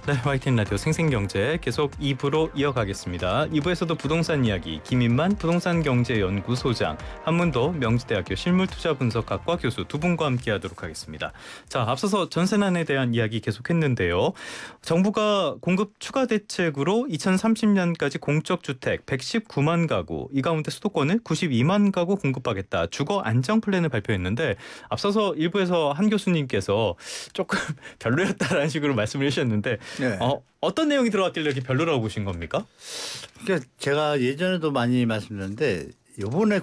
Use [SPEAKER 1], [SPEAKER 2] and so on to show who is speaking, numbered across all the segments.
[SPEAKER 1] 네, YTN 라디오 생생경제 계속 2부로 이어가겠습니다. 2부에서도 부동산 이야기 김인만 부동산경제연구소장, 한문도 명지대학교 실물투자분석학과 교수 두 분과 함께하도록 하겠습니다. 자, 앞서서 전세난에 대한 이야기 계속했는데요. 정부가 공급 추가 대책으로 2030년까지 공적주택 119만 가구, 이 가운데 수도권을 92만 가구 공급하겠다, 주거 안정 플랜을 발표했는데, 앞서서 일부에서 한 교수님께서 조금 별로였다라는 식으로 말씀을 해주셨는데,
[SPEAKER 2] 네.
[SPEAKER 1] 어떤 내용이 들어갔길래 이렇게 별로라고 보신 겁니까?
[SPEAKER 2] 그러니까 제가 예전에도 많이 말씀드렸는데 이번에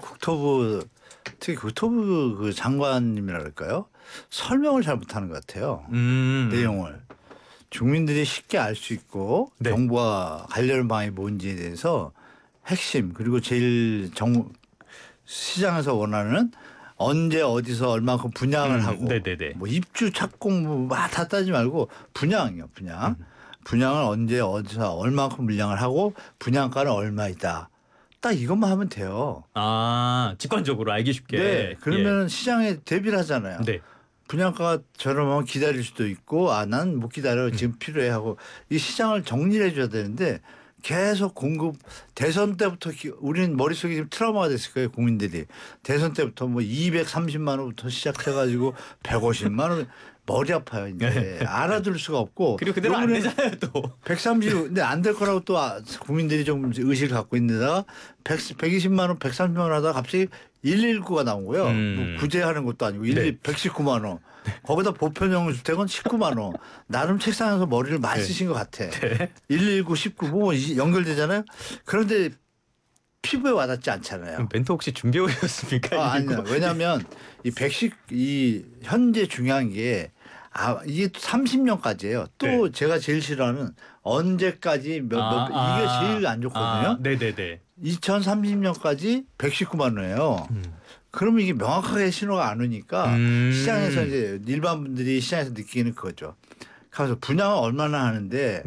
[SPEAKER 2] 특히 국토부 그 장관님이랄까요? 설명을 잘 못하는 것 같아요. 내용을. 국민들이 쉽게 알 수 있고
[SPEAKER 1] 네.
[SPEAKER 2] 정부와 관련 방안이 뭔지에 대해서 핵심, 그리고 제일 시장에서 원하는 언제 어디서 얼마큼 분양을 하고
[SPEAKER 1] 네네네.
[SPEAKER 2] 뭐 입주 착공 뭐 다 따지지 말고 분양이요. 분양을 언제 어디서 얼마큼 물량을 하고 분양가는 얼마이다. 딱 이것만 하면 돼요.
[SPEAKER 1] 아, 직관적으로 알기 쉽게.
[SPEAKER 2] 네. 그러면 시장에 대비를 하잖아요.
[SPEAKER 1] 네.
[SPEAKER 2] 분양가가 저렴하면 기다릴 수도 있고, 난 못 기다려 지금 필요해 하고, 이 시장을 정리를 해줘야 되는데 계속 공급, 대선 때부터 우리는 머릿속에 지금 트라우마가 됐을 거예요. 국민들이. 대선 때부터 뭐 230만 원부터 시작해가지고 150만 원. 머리 아파요. 이제 알아들 수가 없고.
[SPEAKER 1] 그리고 그대로 안 되잖아요 또.
[SPEAKER 2] 130, 근데 안 될 거라고 또 국민들이 좀 의식을 갖고 있는데다가 120만 원, 130만 원 하다가 갑자기 119가 나온 거예요. 뭐 구제하는 것도 아니고 119만 원. 거기다 보편형 주택은 19만 원. 나름 책상에서 머리를 많이 쓰신 것 같아. 119, 19 뭐 연결되잖아요. 그런데 피부에 와닿지 않잖아요.
[SPEAKER 1] 멘트 혹시 준비해 오셨습니까?
[SPEAKER 2] 아니요. 왜냐하면 이 현재 중요한 게 이게 30년까지예요. 또 제가 제일 싫어하는 언제까지 이게 제일 안 좋거든요.
[SPEAKER 1] 네네네.
[SPEAKER 2] 2030년까지 119만 원이에요. 그러면 이게 명확하게 신호가 안 오니까 시장에서 이제 일반 분들이 시장에서 느끼는 그거죠. 그래서 분양을 얼마나 하는데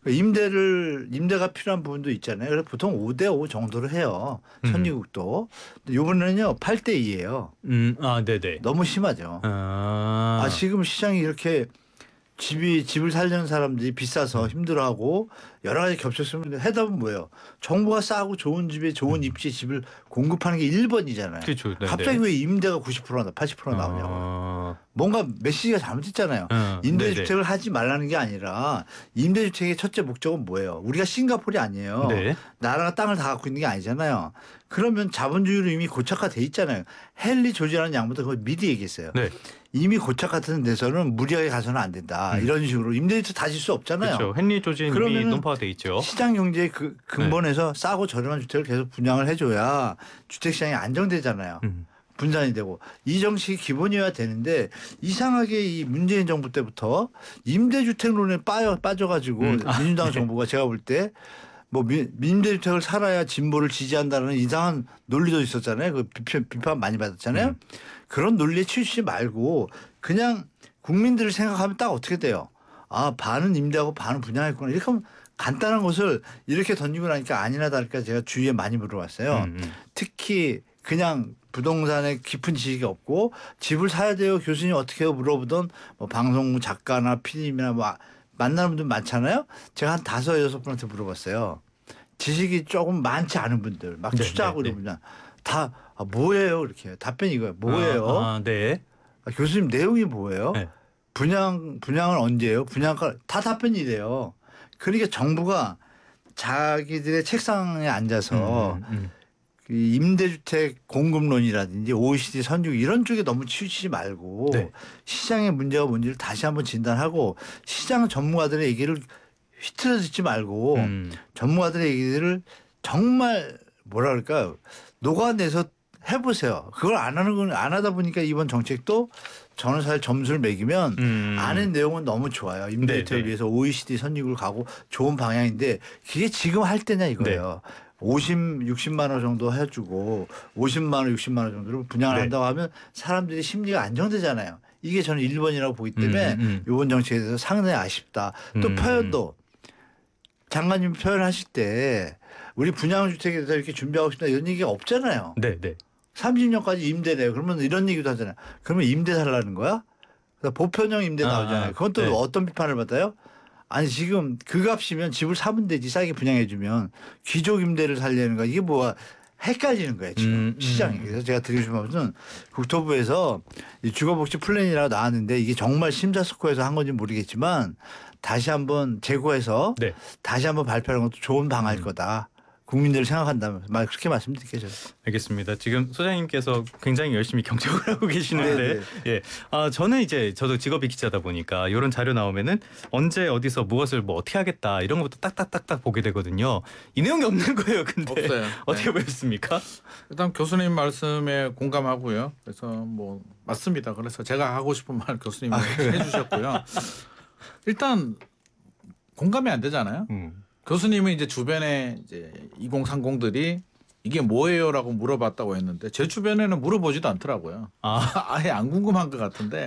[SPEAKER 2] 임대가 필요한 부분도 있잖아요. 그래서 보통 5대5 정도로 해요. 천리국도. 이번에는요 8대2예요.
[SPEAKER 1] 네네.
[SPEAKER 2] 너무 심하죠. 지금 시장이 이렇게 집을 살려는 사람들이 비싸서 힘들어하고 여러 가지 겹쳤으면 해답은 뭐예요? 정부가 싸고 좋은 집에 좋은 입지 집을 공급하는 게 1번이잖아요.
[SPEAKER 1] 그렇죠.
[SPEAKER 2] 갑자기 왜 임대가 90%나 80% 나오냐고. 뭔가 메시지가 잘못됐잖아요. 임대주택을 하지 말라는 게 아니라 임대주택의 첫째 목적은 뭐예요? 우리가 싱가포르이 아니에요. 나라가 땅을 다 갖고 있는 게 아니잖아요. 그러면 자본주의로 이미 고착화돼 있잖아요. 헨리 조지라는 양반도 그걸 미리 얘기했어요. 이미 고착화된 데서는 무리하게 가서는 안 된다. 이런 식으로 임대주택 다질 수 없잖아요.
[SPEAKER 1] 그렇죠. 헨리 조지는 이미 논파돼 있죠.
[SPEAKER 2] 시장 경제의 그 근본에서 싸고 저렴한 주택을 계속 분양을 해줘야 주택시장이 안정되잖아요. 분산이 되고 이 정책이 기본이어야 되는데 이상하게 이 문재인 정부 때부터 임대주택론에 빠져가지고 민주당 정부가 제가 볼 때 뭐 임대주택을 살아야 진보를 지지한다는 이상한 논리도 있었잖아요. 그 비판 많이 받았잖아요. 그런 논리에 치우치지 말고 그냥 국민들을 생각하면 딱 어떻게 돼요? 반은 임대하고 반은 분양했구나. 이렇게 하면 간단한 것을 이렇게 던지고 나니까 아니나 다를까 제가 주위에 많이 물어봤어요. 특히 그냥 부동산에 깊은 지식이 없고 집을 사야 돼요. 교수님 어떻게 해요? 물어보던 뭐 방송 작가나 PD님이나 뭐 만나는 분들 많잖아요. 제가 한 5-6분한테 물어봤어요. 지식이 조금 많지 않은 분들 막 투자하고 이런 분들 다 뭐예요? 이렇게 답변이 이거예요. 뭐예요? 교수님 내용이 뭐예요? 분양을 언제 해요? 분양가 다 답변이 이래요. 그러니까 정부가 자기들의 책상에 앉아서 임대주택 공급론이라든지 OECD 선진 이런 쪽에 너무 치우치지 말고 시장의 문제가 뭔지를 다시 한번 진단하고 시장 전문가들의 얘기를 휘트러 듣지 말고 전문가들의 얘기들을 정말 뭐라 그럴까요? 녹아내서 해보세요. 그걸 안 하다 보니까 이번 정책도 저는 사실 점수를 매기면 아는 내용은 너무 좋아요. 임대주택을 위해서 OECD 선진국을 가고 좋은 방향인데 그게 지금 할 때냐 이거예요. 60만 원 정도 해주고 50만 원, 60만 원 정도로 분양을 한다고 하면 사람들이 심리가 안정되잖아요. 이게 저는 1번이라고 보기 때문에 이번 정책에 대해서 상당히 아쉽다. 또 표현도 장관님 표현하실 때 우리 분양주택에 대해서 이렇게 준비하고 싶다 이런 얘기가 없잖아요. 30년까지 임대래요. 그러면 이런 얘기도 하잖아요. 그러면 임대 살라는 거야? 보편형 임대 나오잖아요. 그건 또 어떤 비판을 받아요? 아니 지금 그 값이면 집을 사면 되지 싸게 분양해주면 귀족 임대를 살려는 거 이게 뭐가 헷갈리는 거예요 지금 시장이. 그래서 제가 드리고 싶은 말씀은 국토부에서 이 주거복지 플랜이라고 나왔는데 이게 정말 심사숙고해서 한 건지 모르겠지만 다시 한번 재고해서
[SPEAKER 1] 네.
[SPEAKER 2] 다시 한번 발표하는 것도 좋은 방안일 거다. 국민들을 생각한다면 그렇게 말씀드릴게요.
[SPEAKER 1] 알겠습니다. 지금 소장님께서 굉장히 열심히 경청을 하고 계시는데, 예, 저는 이제 저도 직업이 기자다 보니까 이런 자료 나오면은 언제 어디서 무엇을 뭐 어떻게 하겠다 이런 것부터 딱딱딱딱 보게 되거든요. 이 내용이 없는 거예요. 근데
[SPEAKER 3] 없어요.
[SPEAKER 1] 어떻게 보였습니까?
[SPEAKER 3] 일단 교수님 말씀에 공감하고요. 그래서 뭐 맞습니다. 그래서 제가 하고 싶은 말 교수님이 해주셨고요. 일단 공감이 안 되잖아요. 교수님은 이제 주변에 이제 2030들이 이게 뭐예요라고 물어봤다고 했는데 제 주변에는 물어보지도 않더라고요. 아예 안 궁금한 것 같은데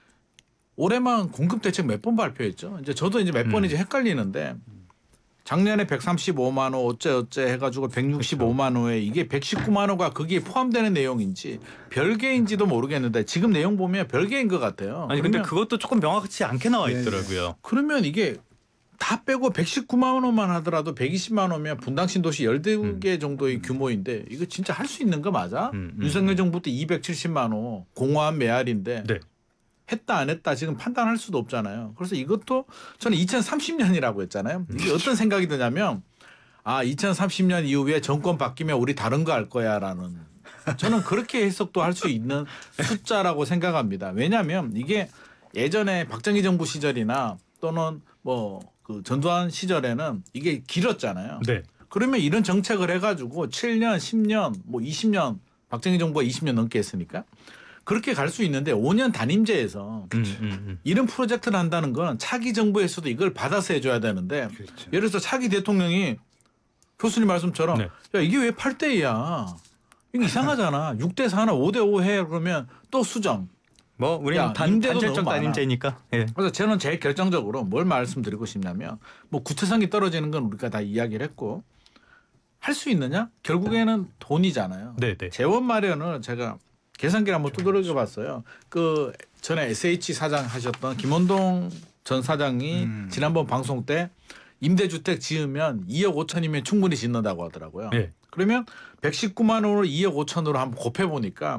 [SPEAKER 3] 올해만 공급 대책 몇 번 발표했죠. 이제 저도 이제 몇 번인지 헷갈리는데 작년에 135만 원 어째 해가지고 165만 원에 이게 119만 원가 거기에 포함되는 내용인지 별개인지도 모르겠는데 지금 내용 보면 별개인 것 같아요.
[SPEAKER 1] 아니 근데 그것도 조금 명확치 않게 나와 있더라고요.
[SPEAKER 3] 그러면 이게 다 빼고 119만 원만 하더라도 120만 원이면 분당 신도시 12개 정도의 규모인데 이거 진짜 할 수 있는 거 맞아? 윤석열 정부 때 270만 원 공허한 메아리인데
[SPEAKER 1] 네.
[SPEAKER 3] 했다 안 했다 지금 판단할 수도 없잖아요. 그래서 이것도 저는 2030년이라고 했잖아요. 이게 어떤 생각이 드냐면 2030년 이후에 정권 바뀌면 우리 다른 거 할 거야라는 저는 그렇게 해석도 할 수 있는 숫자라고 생각합니다. 왜냐하면 이게 예전에 박정희 정부 시절이나 또는 뭐 그 전두환 시절에는 이게 길었잖아요.
[SPEAKER 1] 네.
[SPEAKER 3] 그러면 이런 정책을 해가지고 7년, 10년, 뭐 20년 박정희 정부가 20년 넘게 했으니까 그렇게 갈 수 있는데 5년 단임제에서 이런 프로젝트를 한다는 건 차기 정부에서도 이걸 받아서 해줘야 되는데
[SPEAKER 2] 그렇죠.
[SPEAKER 3] 예를 들어서 차기 대통령이 교수님 말씀처럼
[SPEAKER 1] 네.
[SPEAKER 3] 야 이게 왜 8대2야. 이거 이상하잖아. 6대4나 5대5 해 그러면 또 수정.
[SPEAKER 1] 뭐 우리는
[SPEAKER 3] 임대도
[SPEAKER 1] 단체적
[SPEAKER 3] 너무 많아.
[SPEAKER 1] 단임제니까. 예.
[SPEAKER 3] 그래서 저는 제일 결정적으로 뭘 말씀드리고 싶냐면 뭐 구체성이 떨어지는 건 우리가 다 이야기를 했고 할 수 있느냐? 결국에는 돈이잖아요.
[SPEAKER 1] 네네.
[SPEAKER 3] 재원 마련을 제가 계산기를 한번 두드려 봤어요. 그 전에 SH 사장 하셨던 김원동 전 사장이 지난번 방송 때 임대주택 지으면 2억 5천이면 충분히 짓는다고 하더라고요.
[SPEAKER 1] 네.
[SPEAKER 3] 그러면 119만 원을 2억 5천으로 한번 곱해 보니까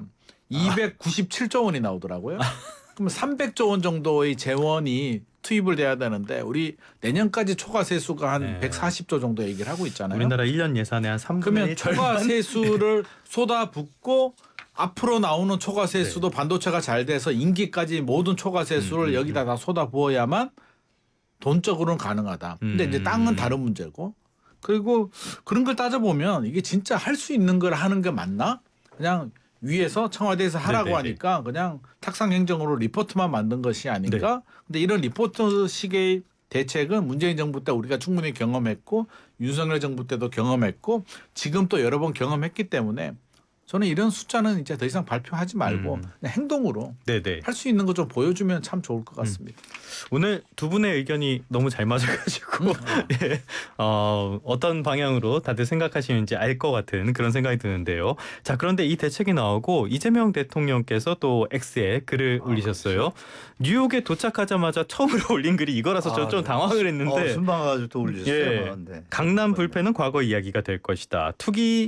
[SPEAKER 3] 297조 원이 나오더라고요. 그럼 300조 원 정도의 재원이 투입을 돼야 되는데 우리 내년까지 초과 세수가 한 140조 정도 얘기를 하고 있잖아요.
[SPEAKER 1] 우리나라 1년 예산의 한 3분의 1
[SPEAKER 3] 그러면 초과 세수를 쏟아붓고 앞으로 나오는 초과 세수도 반도체가 잘 돼서 임기까지 모든 초과 세수를 여기다 다 쏟아부어야만 돈적으로는 가능하다. 근데 이제 땅은 다른 문제고. 그리고 그런 걸 따져보면 이게 진짜 할 수 있는 걸 하는 게 맞나? 그냥 위에서 청와대에서 하라고
[SPEAKER 1] 네네네.
[SPEAKER 3] 하니까 그냥 탁상 행정으로 리포트만 만든 것이 아닌가? 근데 이런 리포트식의 대책은 문재인 정부 때 우리가 충분히 경험했고 윤석열 정부 때도 경험했고 지금 또 여러 번 경험했기 때문에 저는 이런 숫자는 이제 더 이상 발표하지 말고 그냥 행동으로
[SPEAKER 1] 네네.
[SPEAKER 3] 할 수 있는 거 좀 보여주면 참 좋을 것 같습니다.
[SPEAKER 1] 오늘 두 분의 의견이 너무 잘 맞아가지고 예. 어떤 방향으로 다들 생각하시는지 알 것 같은 그런 생각이 드는데요. 자, 그런데 이 대책이 나오고 이재명 대통령께서 또 X에 글을 올리셨어요. 뉴욕에 도착하자마자 처음으로 올린 글이 이거라서 저 좀 당황을 했는데
[SPEAKER 2] 순방 가지고 또 올리셨어요.
[SPEAKER 1] 예.
[SPEAKER 2] 네.
[SPEAKER 1] 강남 불패는 과거 이야기가 될 것이다. 투기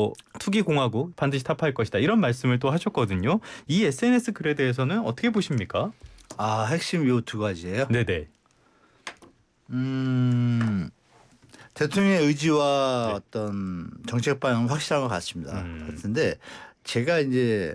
[SPEAKER 1] 공화국 반드시 타파할 것이다. 이런 말씀을 또 하셨거든요. 이 SNS 글에 대해서는 어떻게 보십니까?
[SPEAKER 2] 핵심 요 두 가지예요.
[SPEAKER 1] 네네.
[SPEAKER 2] 대통령의 의지와
[SPEAKER 1] 네.
[SPEAKER 2] 어떤 정책 방향은 확실한 것 같습니다. 같은데 제가 이제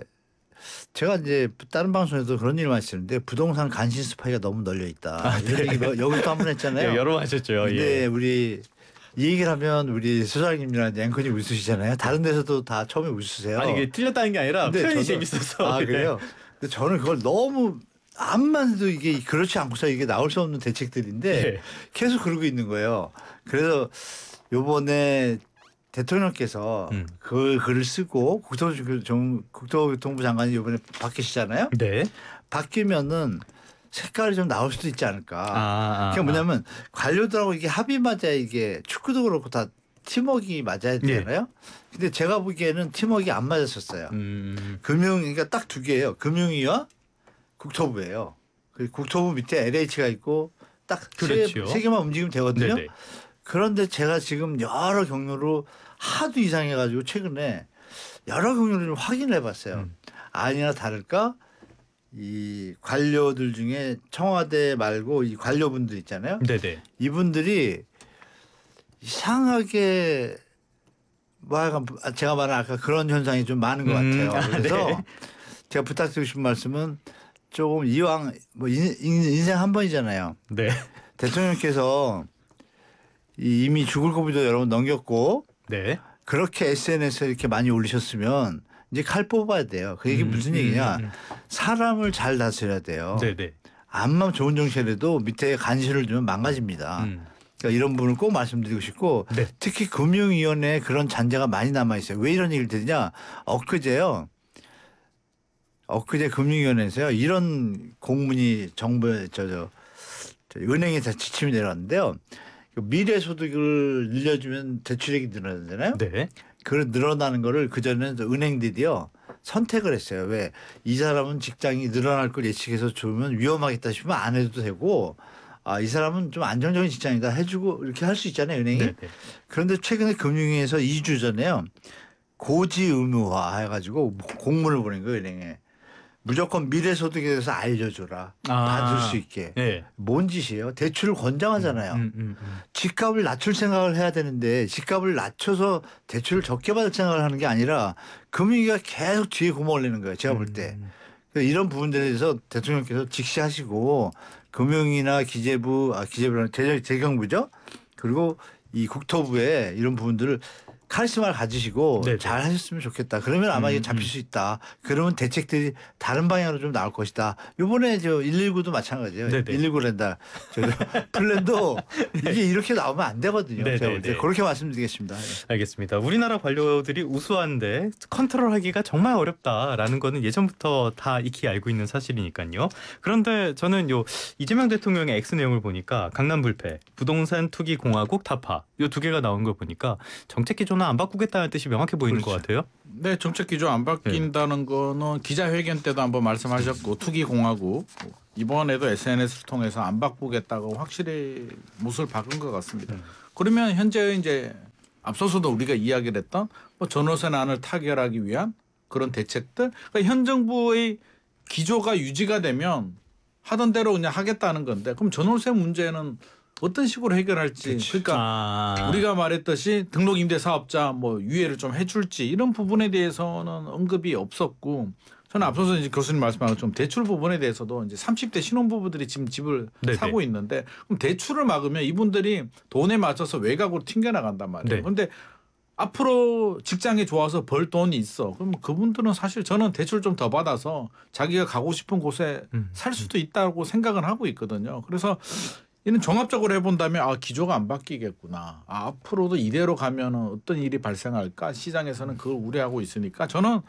[SPEAKER 2] 다른 방송에서 그런 일 말씀드렸는데 부동산 간신 스파이가 너무 널려 있다. 이런 얘기 여기서 한번 했잖아요.
[SPEAKER 1] 네, 여러 번 하셨죠.
[SPEAKER 2] 근데
[SPEAKER 1] 예.
[SPEAKER 2] 우리 이 얘기를 하면 우리 소장님이랑 앵커님 웃으시잖아요. 다른 데서도 다 처음에 웃으세요.
[SPEAKER 1] 아니 이게 틀렸다는 게 아니라
[SPEAKER 2] 근데
[SPEAKER 1] 표현이
[SPEAKER 2] 저는-
[SPEAKER 1] 재밌어서.
[SPEAKER 2] 그래요? 근데 저는 그걸 너무 암만 해도 이게 그렇지 않고서 이게 나올 수 없는 대책들인데
[SPEAKER 1] 예.
[SPEAKER 2] 계속 그러고 있는 거예요. 그래서 요번에 대통령께서 그 글을 쓰고 국토교통부 장관이 요번에 바뀌시잖아요.
[SPEAKER 1] 네.
[SPEAKER 2] 바뀌면은 색깔이 좀 나올 수도 있지 않을까. 그게
[SPEAKER 1] 아.
[SPEAKER 2] 뭐냐면 관료들하고 이게 합의 맞아야 이게 축구도 그렇고 다 팀워크가 맞아야 되잖아요. 근데 제가 보기에는 팀워크가 안 맞았었어요. 그러니까 딱 두 개예요. 금융위와 국토부예요. 그 국토부 밑에 LH가 있고 딱
[SPEAKER 1] 그렇죠.
[SPEAKER 2] 세 개만 움직이면 되거든요.
[SPEAKER 1] 네네.
[SPEAKER 2] 그런데 제가 지금 여러 경로로 하도 이상해가지고 최근에 여러 경로를 좀 확인을 해봤어요. 아니나 다를까 이 관료들 중에 청와대 말고 이 관료분들 있잖아요.
[SPEAKER 1] 네네.
[SPEAKER 2] 이분들이 이상하게 뭐 하여간 제가 말한 아까 그런 현상이 좀 많은 것 같아요. 그래서
[SPEAKER 1] 네.
[SPEAKER 2] 제가 부탁드리고 싶은 말씀은 조금 이왕 뭐 인생 한 번이잖아요.
[SPEAKER 1] 네.
[SPEAKER 2] 대통령께서 이미 죽을 고비도 여러 번 넘겼고
[SPEAKER 1] 네.
[SPEAKER 2] 그렇게 SNS에 이렇게 많이 올리셨으면 이제 칼 뽑아야 돼요. 그 얘기 무슨 얘기냐. 사람을 잘 다스려야 돼요.
[SPEAKER 1] 네네.
[SPEAKER 2] 암만 좋은 정치라도 밑에 간신을 두면 망가집니다. 그러니까 이런 부분을 꼭 말씀드리고 싶고
[SPEAKER 1] 네.
[SPEAKER 2] 특히 금융위원회에 그런 잔재가 많이 남아 있어요. 왜 이런 얘기를 드리냐. 엊그제 금융위원회에서요. 이런 공문이 정부에 은행에서 지침이 내려왔는데요. 미래소득을 늘려주면 대출액이 늘어나잖아요.
[SPEAKER 1] 네.
[SPEAKER 2] 그 늘어나는 거를 그전에는 은행들이요. 선택을 했어요. 왜? 이 사람은 직장이 늘어날 걸 예측해서 주면 위험하겠다 싶으면 안 해도 되고 이 사람은 좀 안정적인 직장이다 해주고 이렇게 할 수 있잖아요. 은행이.
[SPEAKER 1] 네네.
[SPEAKER 2] 그런데 최근에 금융위에서 2주 전에요. 고지 의무화 해가지고 공문을 보낸 거예요. 은행에. 무조건 미래소득에 대해서 알려줘라. 받을 수 있게.
[SPEAKER 1] 네.
[SPEAKER 2] 뭔 짓이에요? 대출을 권장하잖아요. 집값을 낮출 생각을 해야 되는데 집값을 낮춰서 대출을 적게 받을 생각을 하는 게 아니라 금융위가 계속 뒤에 구멍을 내는 거예요. 제가 볼 때. 이런 부분들에 대해서 대통령께서 직시하시고 금융위나 기재부는 재경부죠. 그리고 이 국토부에 이런 부분들을 카리스마를 가지시고
[SPEAKER 1] 네네.
[SPEAKER 2] 잘 하셨으면 좋겠다. 그러면 아마 이게 잡힐 수 있다. 그러면 대책들이 다른 방향으로 좀 나올 것이다. 이번에 119도 마찬가지예요.
[SPEAKER 1] 네네.
[SPEAKER 2] 119 랜다. 플랜도 이게 이렇게 나오면 안 되거든요.
[SPEAKER 1] 네네네.
[SPEAKER 2] 제가 볼 때 그렇게 말씀드리겠습니다.
[SPEAKER 1] 알겠습니다. 우리나라 관료들이 우수한데 컨트롤하기가 정말 어렵다라는 거는 예전부터 다 익히 알고 있는 사실이니까요. 그런데 저는 이재명 대통령의 X 내용을 보니까 강남 불패, 부동산 투기 공화국 타파 이 두 개가 나온 걸 보니까 정책 기조는 안 바꾸겠다는 뜻이 명확해 보이는
[SPEAKER 2] 그렇죠.
[SPEAKER 1] 것 같아요.
[SPEAKER 3] 네, 정책 기조 안 바뀐다는 거는 기자회견 때도 한번 말씀하셨고 투기 공화국 이번에도 SNS를 통해서 안 바꾸겠다고 확실히 못을 박은 것 같습니다. 그러면 현재 이제 앞서서도 우리가 이야기를 했던 뭐 전월세난을 타결하기 위한 그런 대책들, 그러니까 현 정부의 기조가 유지가 되면 하던 대로 그냥 하겠다는 건데 그럼 전월세 문제는 어떤 식으로 해결할지 그러니까 우리가 말했듯이 등록 임대 사업자 뭐 유예를 좀 해줄지 이런 부분에 대해서는 언급이 없었고 저는 앞서서 이제 교수님 말씀하신 좀 대출 부분에 대해서도 이제 30대 신혼부부들이 지금 집을
[SPEAKER 1] 네네.
[SPEAKER 3] 사고 있는데 그럼 대출을 막으면 이분들이 돈에 맞춰서 외곽으로 튕겨나간단 말이에요.
[SPEAKER 1] 네.
[SPEAKER 3] 그런데 앞으로 직장이 좋아서 벌 돈이 있어. 그럼 그분들은 사실 저는 대출 좀 더 받아서 자기가 가고 싶은 곳에 살 수도 있다고 생각은 하고 있거든요. 그래서 이는 종합적으로 해본다면 기조가 안 바뀌겠구나. 앞으로도 이대로 가면 어떤 일이 발생할까 시장에서는 그걸 우려하고 있으니까 저는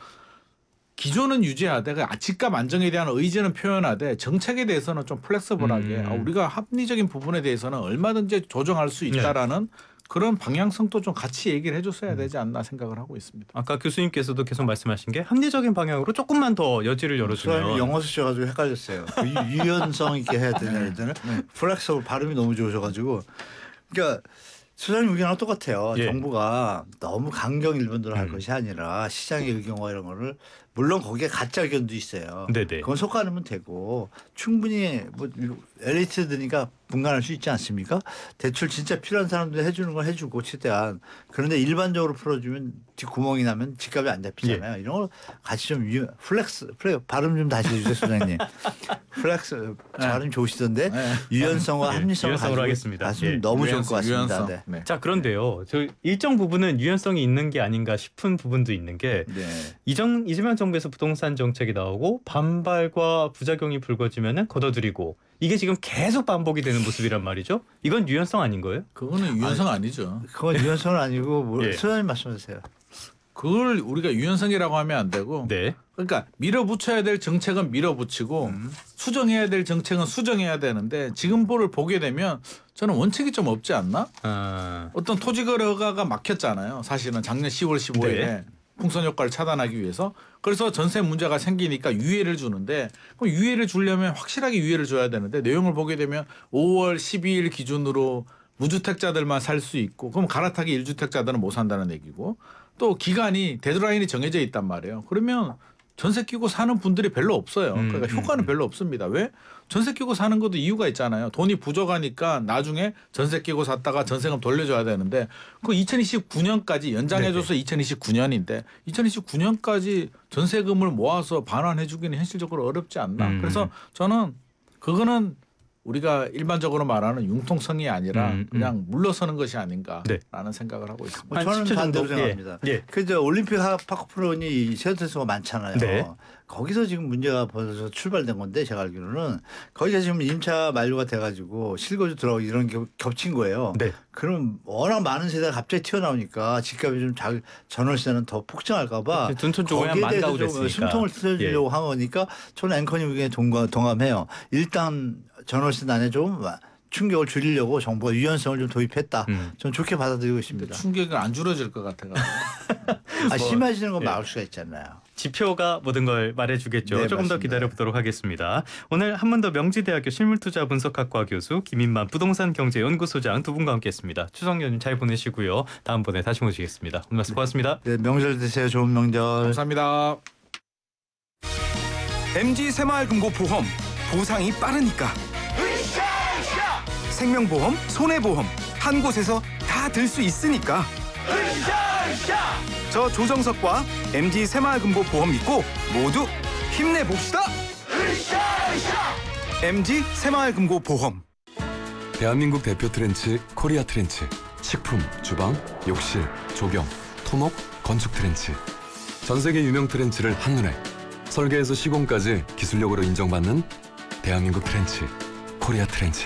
[SPEAKER 3] 기조는 유지하되 집값 안정에 대한 의지는 표현하되 정책에 대해서는 좀 플렉서블하게 우리가 합리적인 부분에 대해서는 얼마든지 조정할 수 있다라는 그런 방향성도 좀 같이 얘기를 해줬어야 되지 않나 생각을 하고 있습니다.
[SPEAKER 1] 아까 교수님께서도 계속 말씀하신 게 합리적인 방향으로 조금만 더 여지를 열어주면.
[SPEAKER 2] 영어 쓰셔가지고 헷갈렸어요. 유연성 있게 해야 되냐 했더니 플렉서블 발음이 너무 좋으셔가지고 그러니까 소장님 의견하고 똑같아요.
[SPEAKER 1] 예.
[SPEAKER 2] 정부가 너무 강경 일본대로 할 것이 아니라 시장의 의견과 이런 거를 물론 거기에 가짜 의견도 있어요.
[SPEAKER 1] 네네.
[SPEAKER 2] 그건 속가누면 되고 충분히 뭐 엘리트들이니까 분간할 수 있지 않습니까? 대출 진짜 필요한 사람들 해주는 걸 해주고 최대한 그런데 일반적으로 풀어주면 뒷구멍이 나면 집값이 안 잡히잖아요. 이런 걸 같이 좀 플렉스 발음 좀 다시 해주세요 소장님. 플렉스 발음 좋으시던데 유연성과 합리성을
[SPEAKER 1] 유연성으로
[SPEAKER 2] 가지고
[SPEAKER 1] 하겠습니다.
[SPEAKER 2] 말씀 너무 좋을 것 같습니다. 네.
[SPEAKER 1] 자 그런데요, 저 일정 부분은 유연성이 있는 게 아닌가 싶은 부분도 있는 게
[SPEAKER 2] 네.
[SPEAKER 1] 이재명 정부에서 부동산 정책이 나오고 반발과 부작용이 불거지면은 걷어들이고 이게 지금 계속 반복이 되는 모습이란 말이죠. 이건 유연성 아닌 거예요?
[SPEAKER 3] 그거는 유연성 아니죠.
[SPEAKER 2] 그건 유연성은 아니고
[SPEAKER 1] 예.
[SPEAKER 2] 소장님 말씀하세요.
[SPEAKER 3] 그걸 우리가 유연성이라고 하면 안 되고
[SPEAKER 1] 네.
[SPEAKER 3] 그러니까 밀어붙여야 될 정책은 밀어붙이고 수정해야 될 정책은 수정해야 되는데 지금 보게 되면 저는 원칙이 좀 없지 않나? 어떤 토지거래가가 막혔잖아요. 사실은 작년 10월 15일에.
[SPEAKER 1] 네.
[SPEAKER 3] 풍선 효과를 차단하기 위해서. 그래서 전세 문제가 생기니까 유예를 주는데 그럼 유예를 주려면 확실하게 유예를 줘야 되는데 내용을 보게 되면 5월 12일 기준으로 무주택자들만 살 수 있고 그럼 갈아타기 1주택자들은 못 산다는 얘기고 또 기간이 데드라인이 정해져 있단 말이에요. 그러면 전세 끼고 사는 분들이 별로 없어요. 그러니까 효과는 별로 없습니다. 왜? 전세 끼고 사는 것도 이유가 있잖아요. 돈이 부족하니까 나중에 전세 끼고 샀다가 전세금 돌려줘야 되는데 그 2029년까지 연장해줘서 2029년인데 2029년까지 전세금을 모아서 반환해 주기는 현실적으로 어렵지 않나. 그래서 저는 그거는 우리가 일반적으로 말하는 융통성이 아니라 그냥 물러서는 것이 아닌가라는 생각을 하고 있습니다.
[SPEAKER 2] 저는
[SPEAKER 1] 10초
[SPEAKER 2] 반대로
[SPEAKER 1] 정도.
[SPEAKER 2] 생각합니다.
[SPEAKER 1] 예.
[SPEAKER 2] 그저 올림픽 파크프론이 세대수가 많잖아요.
[SPEAKER 1] 네.
[SPEAKER 2] 거기서 지금 문제가 벌써 출발된 건데 제가 알기로는 거기가 지금 임차 만료가 돼가지고 실거주 들어가고 이런 게 겹친 거예요.
[SPEAKER 1] 네.
[SPEAKER 2] 그럼 워낙 많은 세대가 갑자기 튀어나오니까 집값이 좀 전월세는 더 폭증할까봐
[SPEAKER 1] 둔촌 쪽에
[SPEAKER 2] 거기에 대해서 좀
[SPEAKER 1] 만가구됐으니까.
[SPEAKER 2] 숨통을 트여주려고 한 거니까 저는 앵커님 의견에 동감해요. 일단 전월세 난에 좀 충격을 줄이려고 정부가 유연성을 좀 도입했다. 저는 좋게 받아들이고 있습니다.
[SPEAKER 3] 충격이 안 줄어질 것 같아요.
[SPEAKER 2] 심해지는 건 막을 수가 있잖아요.
[SPEAKER 1] 지표가 모든 걸 말해주겠죠.
[SPEAKER 2] 네,
[SPEAKER 1] 조금 더
[SPEAKER 2] 맞습니다.
[SPEAKER 1] 기다려보도록 하겠습니다. 오늘 한 번 더 명지대학교 실물투자분석학과 교수 김인만 부동산경제연구소장 두 분과 함께했습니다. 추석 연휴 잘 보내시고요. 다음번에 다시 모시겠습니다. 오늘 말씀 고맙습니다.
[SPEAKER 2] 네, 명절 되세요. 좋은 명절.
[SPEAKER 3] 감사합니다.
[SPEAKER 4] MG 새마을금고보험 보상이 빠르니까 생명보험, 손해보험 한 곳에서 다 들 수 있으니까 저 조정석과 MG 새마을금고보험 믿고 모두 힘내봅시다. MG 새마을금고보험.
[SPEAKER 5] 대한민국 대표 트렌치 코리아 트렌치. 식품, 주방, 욕실, 조경, 토목, 건축 트렌치. 전 세계 유명 트렌치를 한눈에 설계에서 시공까지 기술력으로 인정받는 대한민국 트렌치 코리아 트렌치.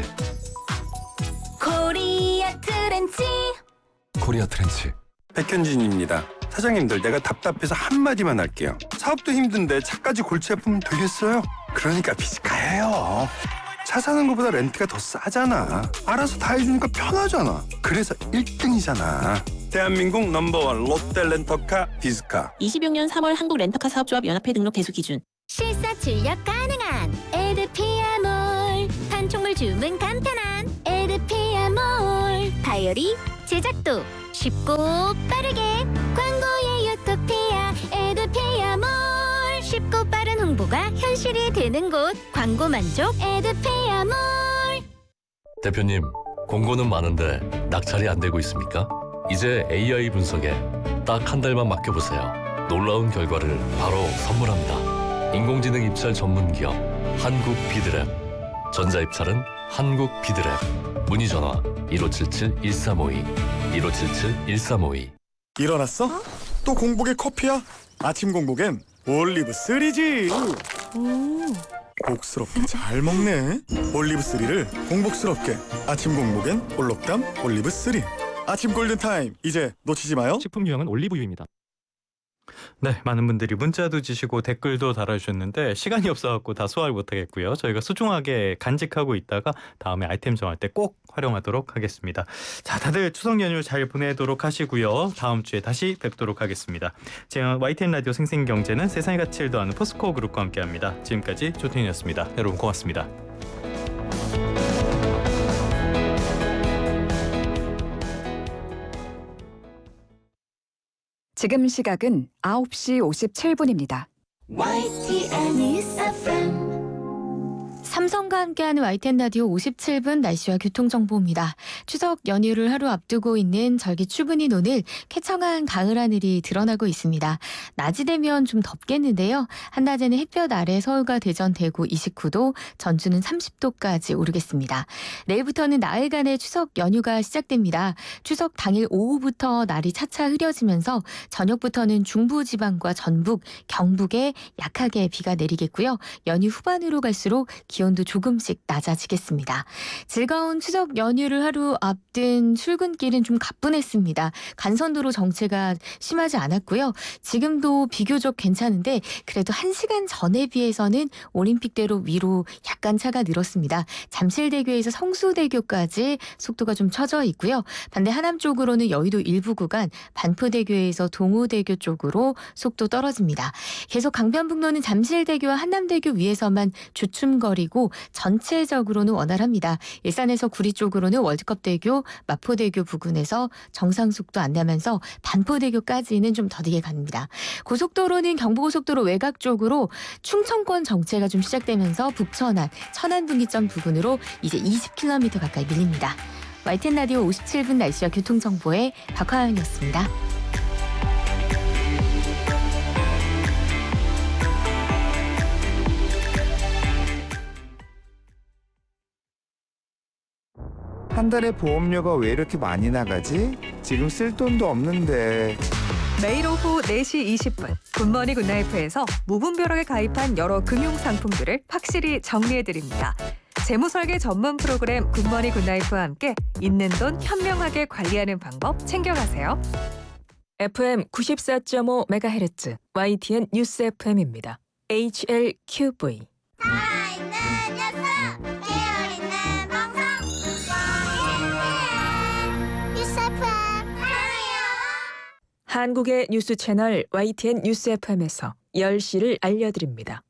[SPEAKER 6] 코리아 트렌치.
[SPEAKER 5] 코리아 트렌치.
[SPEAKER 7] 백현진입니다. 사장님들 내가 답답해서 한마디만 할게요. 사업도 힘든데 차까지 골치 아프면 되겠어요? 그러니까 비즈카예요. 차 사는 것보다 렌트가 더 싸잖아. 알아서 다 해주니까 편하잖아. 그래서 1등이잖아. 대한민국 넘버원 롯데렌터카 비즈카.
[SPEAKER 8] 26년 3월 한국 렌터카 사업조합 연합회 등록 대수 기준.
[SPEAKER 6] 실사 출력 가능한 에드피아몰. 판촉물 주문 간편한 에드피아몰. 다이어리 제작도 쉽고 빠르게. 광고의 유토피아 에드피아몰. 쉽고 빠른 홍보가 현실이 되는 곳. 광고 만족 에드피아몰.
[SPEAKER 9] 대표님, 공고는 많은데 낙찰이 안 되고 있습니까? 이제 AI 분석에 딱 한 달만 맡겨보세요. 놀라운 결과를 바로 선물합니다. 인공지능 입찰 전문 기업 한국비드랩. 전자입찰은 한국비드랩. 문의 전화 1577-1352 1577-1352.
[SPEAKER 10] 일어났어? 또 공복에 커피야? 아침 공복엔 올리브3지. 복스럽게 잘 먹네. 올리브3를 공복스럽게. 아침 공복엔 올록담 올리브3. 아침 골든타임 이제 놓치지 마요.
[SPEAKER 11] 식품 유형은 올리브유입니다.
[SPEAKER 1] 네, 많은 분들이 문자도 주시고 댓글도 달아주셨는데 시간이 없어갖고 다 소화를 못하겠고요. 저희가 소중하게 간직하고 있다가 다음에 아이템 정할 때 꼭 활용하도록 하겠습니다. 자, 다들 추석 연휴 잘 보내도록 하시고요. 다음 주에 다시 뵙도록 하겠습니다. 제가 YTN 라디오 생생경제는 세상의 가치를 더하는 포스코 그룹과 함께합니다. 지금까지 조태인이었습니다. 여러분 고맙습니다.
[SPEAKER 12] 지금 시각은 9시 57분입니다.
[SPEAKER 6] YTN News FM.
[SPEAKER 8] 삼성과 함께하는 YTN 라디오 57분 날씨와 교통정보입니다. 추석 연휴를 하루 앞두고 있는 절기 출근인 오늘 쾌청한 가을 하늘이 드러나고 있습니다. 낮이 되면 좀 덥겠는데요. 한낮에는 햇볕 아래 서울과 대전, 대구 29도, 전주는 30도까지 오르겠습니다. 내일부터는 나흘간의 추석 연휴가 시작됩니다. 추석 당일 오후부터 날이 차차 흐려지면서 저녁부터는 중부지방과 전북, 경북에 약하게 비가 내리겠고요. 연휴 후반으로 갈수록 기온이 기온도 조금씩 낮아지겠습니다. 즐거운 추석 연휴를 하루 앞둔 출근길은 좀 가뿐했습니다. 간선도로 정체가 심하지 않았고요. 지금도 비교적 괜찮은데 그래도 1시간 전에 비해서는 올림픽대로 위로 약간 차가 늘었습니다. 잠실대교에서 성수대교까지 속도가 좀 처져 있고요. 반대 하남 쪽으로는 여의도 일부 구간, 반포대교에서 동호대교 쪽으로 속도 떨어집니다. 계속 강변북로는 잠실대교와 한남대교 위에서만 주춤거리고 전체적으로는 원활합니다. 일산에서 구리 쪽으로는 월드컵대교, 마포대교 부근에서 정상속도 안내하면서 반포대교까지는 좀 더디게 갑니다. 고속도로는 경부고속도로 외곽 쪽으로 충청권 정체가 좀 시작되면서 북천안, 천안분기점 부근으로 이제 20km 가까이 밀립니다. YTN 라디오 57분 날씨와 교통정보의 박화영이었습니다.
[SPEAKER 11] 한 달에 보험료가 왜 이렇게 많이 나가지? 지금 쓸 돈도 없는데.
[SPEAKER 13] 매일 오후 4시 20분 굿모닝 굿나이프에서 무분별하게 가입한 여러 금융상품들을 확실히 정리해드립니다. 재무설계 전문 프로그램 굿모닝 굿나이프와 함께 있는 돈 현명하게 관리하는 방법 챙겨가세요.
[SPEAKER 14] FM 94.5MHz YTN 뉴스 FM입니다. HLQV 한국의 뉴스 채널 YTN 뉴스 FM에서 10시를 알려드립니다.